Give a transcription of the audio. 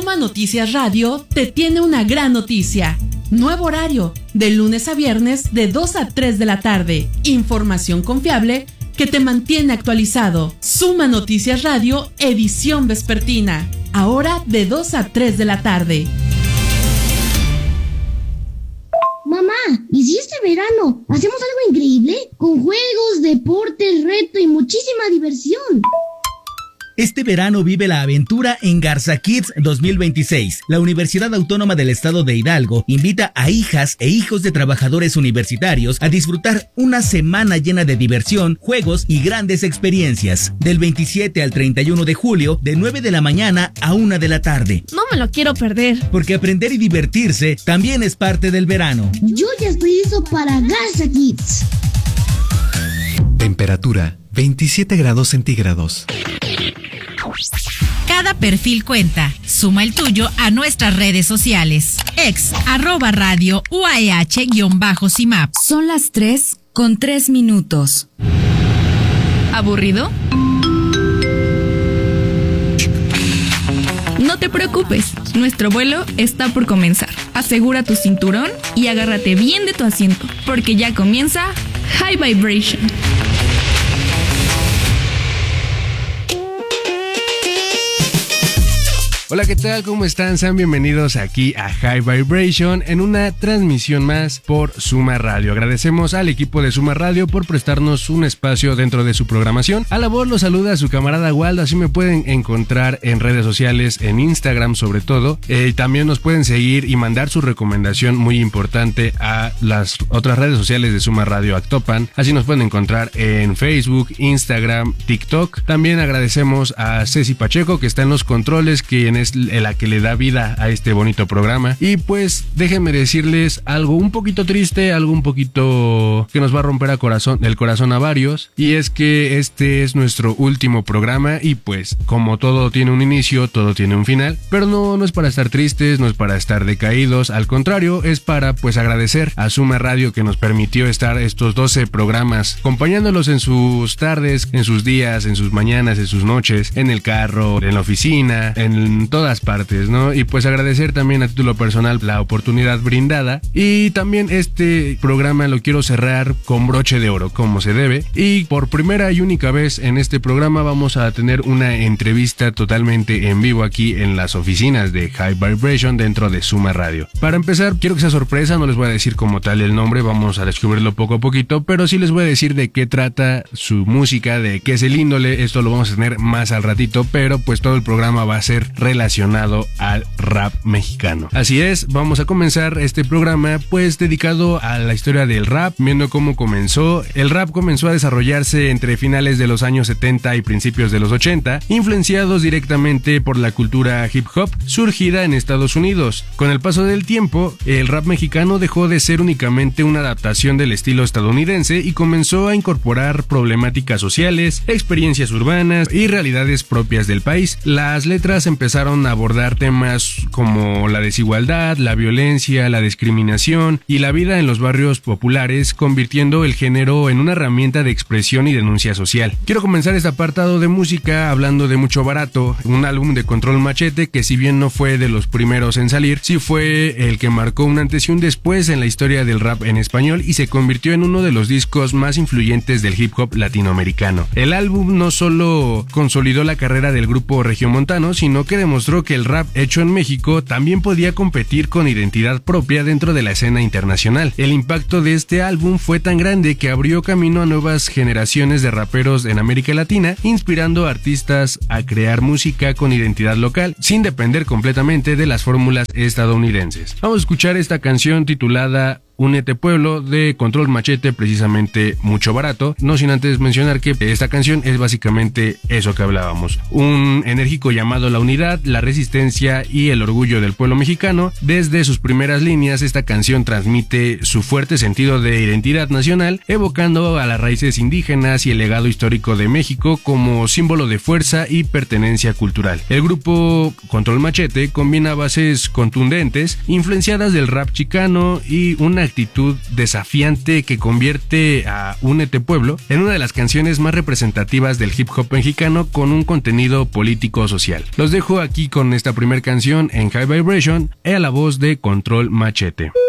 Suma Noticias Radio te tiene una gran noticia. Nuevo horario, de lunes a viernes de 2 a 3 de la tarde. Información confiable que te mantiene actualizado. Suma Noticias Radio, edición vespertina. Ahora de 2 a 3 de la tarde. Mamá, ¿y si este verano hacemos algo increíble? Con juegos, deportes, reto y muchísima diversión. Este verano vive la aventura en Garza Kids 2026. La Universidad Autónoma del Estado de Hidalgo invita a hijas e hijos de trabajadores universitarios a disfrutar una semana llena de diversión, juegos y grandes experiencias. Del 27 al 31 de julio, de 9 de la mañana a 1 de la tarde. No me lo quiero perder. Porque aprender y divertirse también es parte del verano. Yo ya estoy listo para Garza Kids. Temperatura 27 grados centígrados. Cada perfil cuenta. Suma el tuyo a nuestras redes sociales. @radio UAEH-CIMAP. Son las 3:03. ¿Aburrido? No te preocupes, nuestro vuelo está por comenzar. Asegura tu cinturón y agárrate bien de tu asiento, porque ya comienza High Vibration. Hola, ¿qué tal? ¿Cómo están? Sean bienvenidos aquí a High Vibration en una transmisión más por Suma Radio. Agradecemos al equipo de Suma Radio por prestarnos un espacio dentro de su programación. A la voz los saluda su camarada Waldo, así me pueden encontrar en redes sociales, en Instagram sobre todo. También nos pueden seguir y mandar su recomendación muy importante a las otras redes sociales de Suma Radio Actopan. Así nos pueden encontrar en Facebook, Instagram, TikTok. También agradecemos a Ceci Pacheco, que está en los controles, quien es la que le da vida a este bonito programa. Y pues déjenme decirles algo un poquito triste, algo un poquito que nos va a romper el corazón a varios, y es que este es nuestro último programa y pues como todo tiene un inicio, todo tiene un final, pero no es para estar tristes, no es para estar decaídos, al contrario, es para pues agradecer a Suma Radio que nos permitió estar estos 12 programas acompañándolos en sus tardes, en sus días, en sus mañanas, en sus noches, en el carro, en la oficina, en todas partes, ¿no? Y pues agradecer también a título personal la oportunidad brindada, y también este programa lo quiero cerrar con broche de oro, como se debe, y por primera y única vez en este programa vamos a tener una entrevista totalmente en vivo aquí en las oficinas de High Vibration dentro de Suma Radio. Para empezar, quiero que sea sorpresa, no les voy a decir como tal el nombre, vamos a descubrirlo poco a poquito, pero sí les voy a decir de qué trata su música, de qué es el índole. Esto lo vamos a tener más al ratito, pero pues todo el programa va a ser relacionado al rap mexicano. Así es, vamos a comenzar este programa pues dedicado a la historia del rap, viendo cómo comenzó. El rap comenzó a desarrollarse entre finales de los años 70 y principios de los 80, influenciados directamente por la cultura hip hop surgida en Estados Unidos. Con el paso del tiempo, el rap mexicano dejó de ser únicamente una adaptación del estilo estadounidense y comenzó a incorporar problemáticas sociales, experiencias urbanas y realidades propias del país. Las letras empezaron a abordar temas como la desigualdad, la violencia, la discriminación y la vida en los barrios populares, convirtiendo el género en una herramienta de expresión y denuncia social. Quiero comenzar este apartado de música hablando de Mucho Barato, un álbum de Control Machete que, si bien no fue de los primeros en salir, sí fue el que marcó un antes y un después en la historia del rap en español y se convirtió en uno de los discos más influyentes del hip hop latinoamericano. El álbum no solo consolidó la carrera del grupo regiomontano, sino que demostró que el rap hecho en México también podía competir con identidad propia dentro de la escena internacional. El impacto de este álbum fue tan grande que abrió camino a nuevas generaciones de raperos en América Latina, inspirando a artistas a crear música con identidad local, sin depender completamente de las fórmulas estadounidenses. Vamos a escuchar esta canción titulada Únete Pueblo de Control Machete, precisamente Mucho Barato, no sin antes mencionar que esta canción es básicamente eso que hablábamos, un enérgico llamado a la unidad, la resistencia y el orgullo del pueblo mexicano. Desde sus primeras líneas, esta canción transmite su fuerte sentido de identidad nacional, evocando a las raíces indígenas y el legado histórico de México como símbolo de fuerza y pertenencia cultural. El grupo Control Machete combina bases contundentes, influenciadas del rap chicano y una actitud desafiante que convierte a Únete Pueblo en una de las canciones más representativas del hip hop mexicano con un contenido político-social. Los dejo aquí con esta primera canción en High Vibration, a la voz de Control Machete.